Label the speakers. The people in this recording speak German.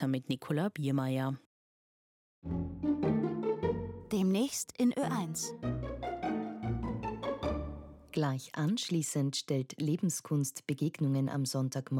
Speaker 1: mit Nicola Biermeier.
Speaker 2: Demnächst in Ö1.
Speaker 3: Gleich anschließend stellt Lebenskunst Begegnungen am Sonntagmorgen